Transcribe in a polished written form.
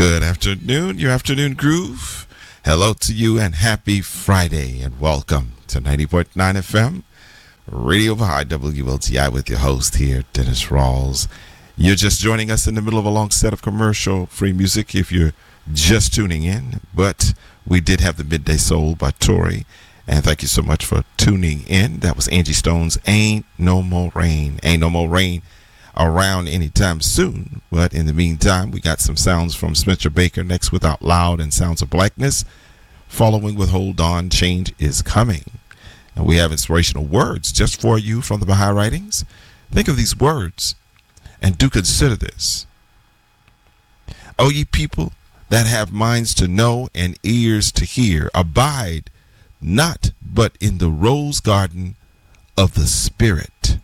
Good afternoon, your afternoon groove. Hello to you and happy Friday and welcome to 90.9 FM, Radio High WLTI with your host here, Dennis Rawls. You're just joining us in the middle of a long set of commercial-free music if you're just tuning in, but we did have the Midday Soul by Tori, and thank you so much for tuning in. That was Angie Stone's Ain't No More Rain. Ain't no more rain around anytime soon, but in the meantime we got some sounds from Spencer Baker next with Out Loud and Sounds of Blackness, following with Hold On, Change Is Coming. And we have inspirational words just for you from the Baha'i writings. Think of these words and do consider this. O ye people that have minds to know and ears to hear, abide not but in the rose garden of the Spirit.